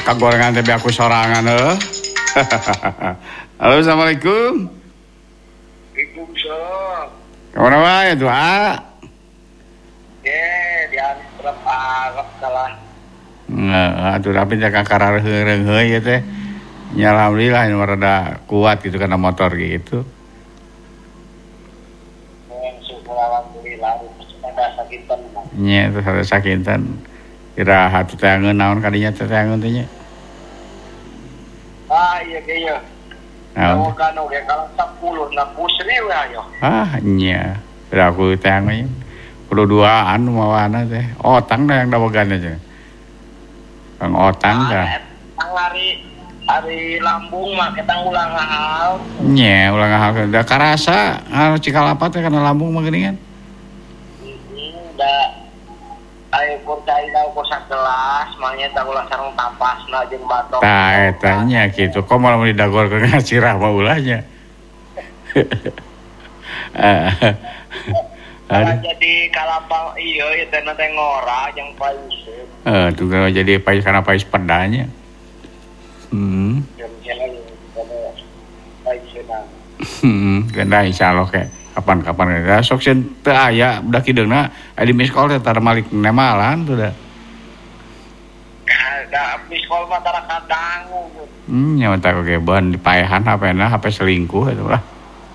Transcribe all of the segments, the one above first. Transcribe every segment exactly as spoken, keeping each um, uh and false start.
kagorengan tapi aku sorangan heuh. Halo, assalamualaikum. Waalaikumsalam. Kemana wae tuh, A? Ye, diantrep Arab salah. Nggak, atuh tapi jaga karar heureuh heuy teh. Ya alhamdulillah ini rada kuat gitu karena motor gitu. Yang syukur alhamdulillah ada sakitan. Nya terus ada sakintan. Kira hatu teh naon kadinya teh angeun teh nya. Ah iya ge ya. Naon? Kalau kan oge kalau sepuluh na pusri we ayo. Ah, nya. Kira aku teh angeun. Kudu duaan mawana teh. Otang dah yang dawegan aja. Kang Otang dah. Tang hari hari lambung mah kita ulang hal. Nya, ulang hal da karasa hal Cikalapat teh kana lambung mah geuningan. Heeh, da ayo kurcai da ku sakelas mangnya da ulah sareng tapasna jeung batok. Tah eta nya kitu. Kok malah mau didagorkeun ka sirah mah ulahnya. Kalau jadi kalapang iya ya teh teh ngora jeung paiseup. Eh, tuh kalau jadi pais karena pais pedanya. Hmm. Hmm, kena insyaallah kayak kapan-kapan ya sok sen teu aya udah kideungna aya di miss call teh tar malik nemalan tuh dah. Da miss call mah tara kadangu. Hmm, nya mah oge ban dipaehan H P-na H P selingkuh eta lah.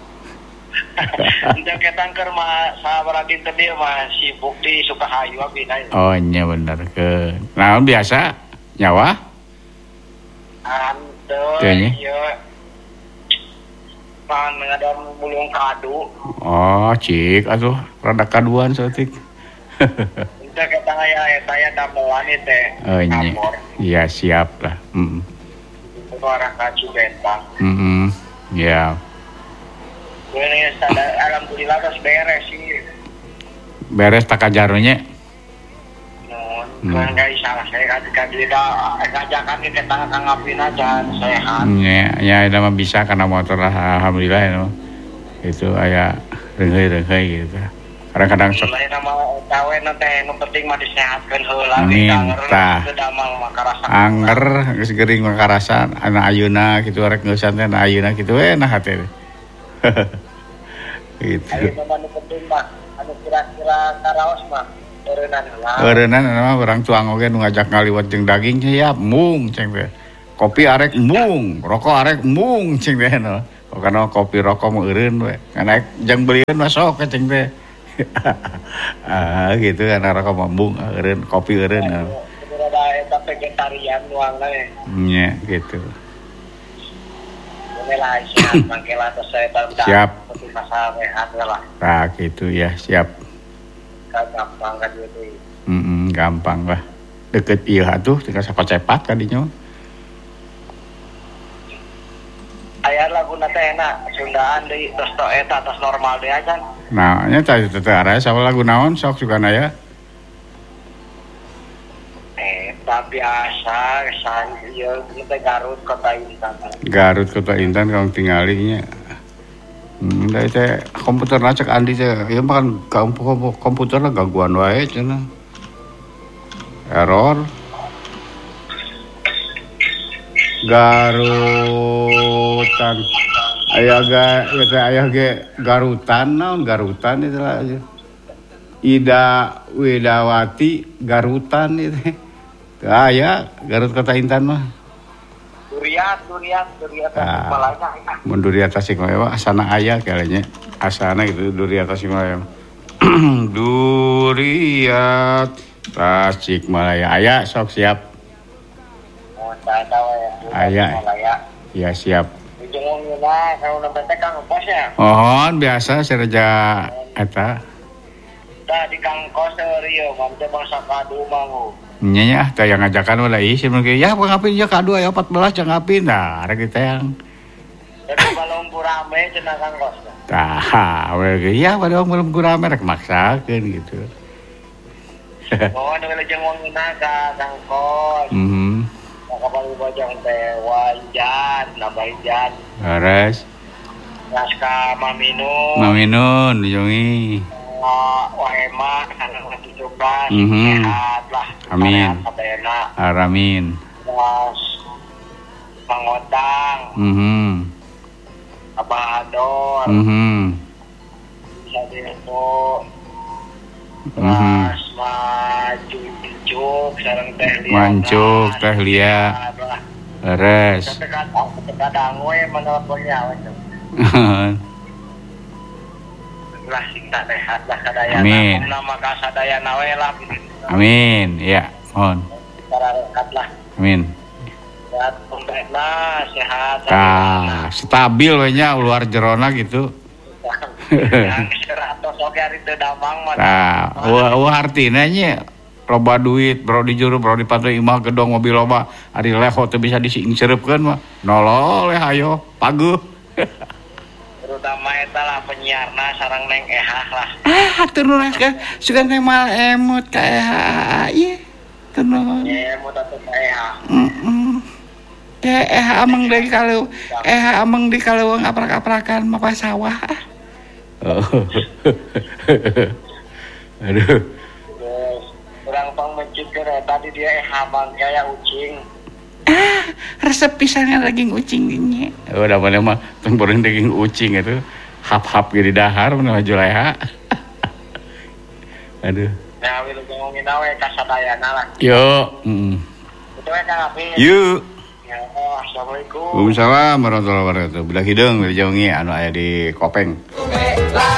Ente ketang keur mah sabaraha dinten dieu mah sibuk di Sukahayu abina. Oh, nya bener ke. Naon biasa nyawa? Anteu Kayaknya. ieu. Pan ngadon bulung kadu. Oh, cik atuh rada kaduan saeutik. Ente ketang aya eta aya damelan ieu teh. Oh, nya. Iya, siap lah. Heeh. Itu arah ka Cibentang. Heeh. Ya. Ini sadar alhamdulillah geus beres sih. Beres tak kajaronya. Hmm. Kan guys salah saya kan tidak ngajakan kita kang ngapina jangan sehat. Ya, ya itu mah bisa karena motor alhamdulillah ya. Itu aya reungheuy-reungheuy gitu. Kadang-kadang sok lain nama tawe nanti nu penting mah disehatkeun heula amin tah. Kedamal mah karasa. Anger geus geuring mah karasan anak ayeuna kitu rek ngeusan teh anak ayeuna kitu we nah hate. Gitu. Ayo mah nu penting mah anu kira-kira karaos mah eureunana lah. Eureunana mah urang tuang oge nu ngajak ngaliwat jeung daging siap mung ceng teh. Kopi arek mung, rokok arek mung ceng teh no. Kana kopi rokok mah eureun we. Kana jeung belieun mah sok ceng teh. Ah gitu kan rokok mah mung eureun, kopi eureun. Ada eta vegetarian nuangna we. Nya gitu. Lah siap mangkela tos saya tahu Siap. Seperti masalah rehat lah. Nah gitu ya, siap. Gampang kan itu. Mm gampang lah. Deket ieu atuh tinggal sakocepat ka dinya. Aya laguna teh enak Sundaan deui tos to eta tos normal deui aja. Nah, nya tah teu araya saha lagu naon sok sugan aya. Eta biasa san ieu teh Garut Kota Intan. Garut Kota Intan kamu tingali nya. Hmm, da teh komputerna cek Andi teh ieu mah kan komputerna gangguan wae cenah. Error. Garutan. Aya ga ieu teh aya ge Garutan naon Garutan itu lah. Ida Widawati Garutan itu. Teu aya Garut Kota Intan mah. Duriat, duriat, duriat Ah. Tasikmalaya. Mun Duriat Tasikmalaya asana aya kayaknya. Asana gitu Duriat Tasikmalaya. Duriat Tasikmalaya aya sok siap. Oh, ada we. Aya. Ya siap. Ujung nguna kalau nembe teh Kang Kos ya. Mohon biasa sareja eta. Tah di Kang Kos rieu mah teh bangsa kadu mah. Nya nya teh yang ngajakan ulah ih mun ya ngapin ya kadu aya empat belas jeung ngapin nah rek teh yang. Jadi kalau rame cenah Kang Kos. Tah, we ya pada belum kurang rek maksakeun gitu. Oh, nu jeung nguna ka Kang Kos. Mhm. Kapal bojong teh wajan, nabajan. Beres. Naskah Maminun. Maminun dijongi. Wah emak, anak tujuh belas, Mhm. sehat lah. Amin. Kapena. Aramin. Mas Mangotang, Mhm. Abah Ador, Mhm. bisa Devo, Mhm. Mas Maju Cuk, sareng Teh Lia. Mancuk, Teh Lia. Leres. Kadang-kadang we menelponnya we. Lah singkat rehat lah kadayana. Amin. Nama kasadayana we lah. Amin. Ya, mohon. Para rehat lah. Amin. Sehat pemerintah, sehat. Tah, stabil we nya luar jerona gitu. Yang seratus oke hari teu damang mah. Tah, wah wah artina nya loba duit, bro di juru, bro di pantai imah gedong mobil loba, ari leho teu bisa disingsereupkeun mah. Nolol we hayo, paguh. Terutama eta lah penyiarna sareng Neng Ehah lah. Ah, hatur nuhun ka sugan teh mal emut ka E H A ieu. Hatur nuhun. Ye mun atuh ka Ehah. Heeh. Teh E H A ameng deui kalau E H A ameng di kaleuweung aprak-aprakan mapa sawah. Oh. Aduh. Terus urang pang mencikeun eta di dia Ehah bang kayak ucing. Ah, resep pisangnya daging ucing nya. Oh, da mana mah tempurung daging ucing itu hap-hap di dahar mana Juleha. Aduh. Ya wilu ngomongin awe ka sadayana lah. Yo, heeh. Itu we Kang Apin. Yuk. Ya, oh, assalamualaikum. Waalaikumsalam warahmatullahi wabarakatuh. Bila hidung, bila jaungi anu aya di Kopeng.